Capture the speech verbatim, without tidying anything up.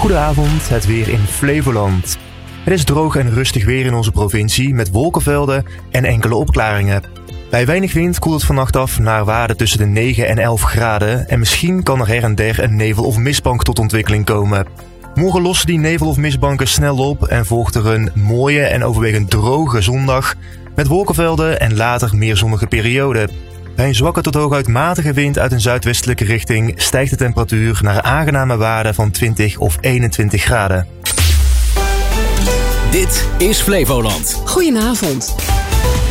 Goedenavond, het weer in Flevoland. Het is droog en rustig weer in onze provincie met wolkenvelden en enkele opklaringen. Bij weinig wind koelt het vannacht af naar waarden tussen de negen en elf graden en misschien kan er her en der een nevel- of mistbank tot ontwikkeling komen. Morgen lossen die nevel- of mistbanken snel op en volgt er een mooie en overwegend droge zondag met wolkenvelden en later meer zonnige perioden. Bij een zwakke tot hooguit matige wind uit een zuidwestelijke richting stijgt de temperatuur naar aangename waarden van twintig of eenentwintig graden. Dit is Flevoland. Goedenavond.